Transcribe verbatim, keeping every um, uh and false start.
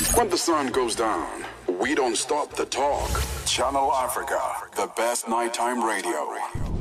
When the sun goes down, we don't stop the talk. Channel Africa, the best nighttime radio.